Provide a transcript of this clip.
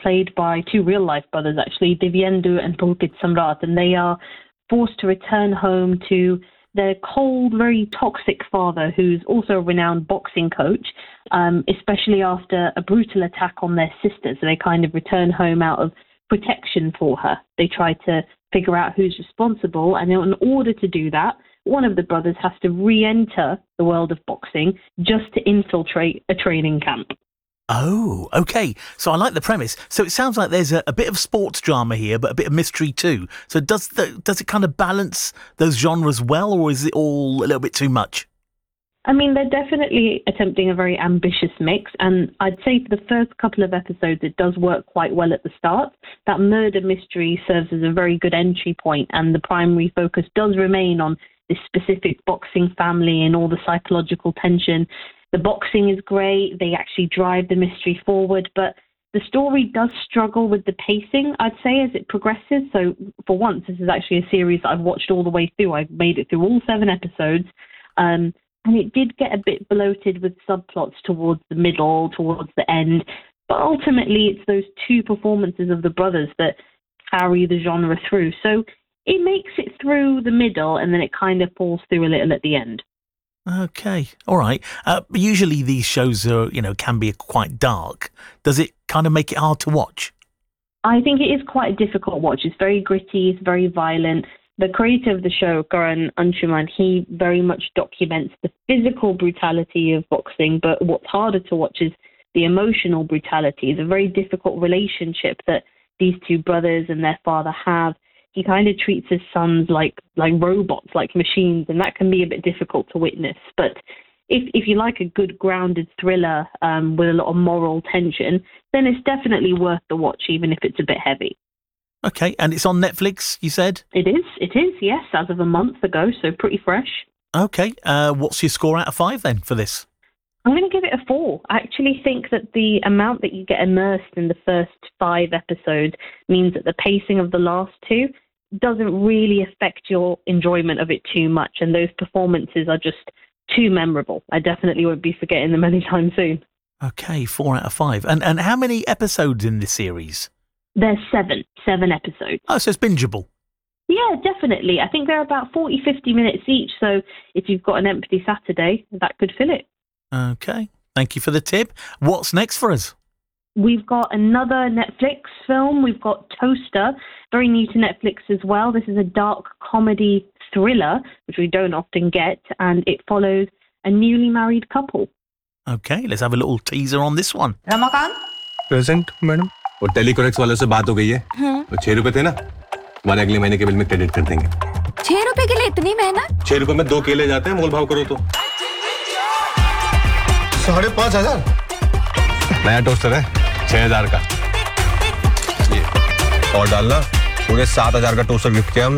played by two real-life brothers, actually, Divyendu and Pulkit Samrat, and they are forced to return home to their cold, very toxic father, who's also a renowned boxing coach, especially after a brutal attack on their sister. So they kind of return home out of protection for her. They try to figure out who's responsible, and in order to do that, one of the brothers has to re-enter the world of boxing just to infiltrate a training camp. Oh, okay. So I like the premise. So it sounds like there's a bit of sports drama here, but a bit of mystery too. So does it kind of balance those genres well, or is it all a little bit too much? I mean, they're definitely attempting a very ambitious mix, and I'd say for the first couple of episodes, it does work quite well at the start. That murder mystery serves as a very good entry point, and the primary focus does remain on this specific boxing family and all the psychological tension. The boxing is great. They actually drive the mystery forward, but the story does struggle with the pacing, I'd say, as it progresses. So for once, this is actually a series that I've watched all the way through. I've made it through all 7 episodes. And it did get a bit bloated with subplots towards the middle, towards the end. But ultimately, it's those two performances of the brothers that carry the genre through. So it makes it through the middle, and then it kind of falls through a little at the end. Okay, all right. Usually these shows are, can be quite dark. Does it kind of make it hard to watch? I think it is quite a difficult watch. It's very gritty, it's very violent. The creator of the show, Karan Anshuman, he very much documents the physical brutality of boxing, but what's harder to watch is the emotional brutality. It's a very difficult relationship that these two brothers and their father have. He kind of treats his sons like robots, like machines, and that can be a bit difficult to witness. But if you like a good grounded thriller with a lot of moral tension, then it's definitely worth the watch, even if it's a bit heavy. Okay, and it's on Netflix, you said? It is, yes, as of a month ago, so pretty fresh. Okay, what's your score out of 5 then for this? I'm going to give it a 4. I actually think that the amount that you get immersed in the first 5 episodes means that the pacing of the last 2 doesn't really affect your enjoyment of it too much, and those performances are just too memorable. I definitely won't be forgetting them anytime soon. Okay, 4 out of 5. And how many episodes in this series? There's 7 episodes. Oh, so it's bingeable. Yeah, definitely. I think they're about 40-50 minutes each, so if you've got an empty Saturday, that could fill it. Okay, thank you for the tip. What's next for us? We've got another Netflix film. We've got Toaster, very new to Netflix as well. This is a dark comedy thriller, which we don't often get, and it follows a newly married couple. Okay, let's have a little teaser on this one. Ramakant? Present, madam. वो टेलीकॉरेक्स वालों से बात हो गई है। वो 6 रुपए थे ना, हमारे अगले महीने के बिल में क्रेडिट कर देंगे। 6 रुपए के लिए इतनी मेहनत? 6 रुपए में 2 केले जाते हैं, मोल भाव करो तो। 5,500। नया टोस्टर है, 6,000 का। ये और डालना, पूरे 7,000 का टोस्टर गिफ्ट किया हमने।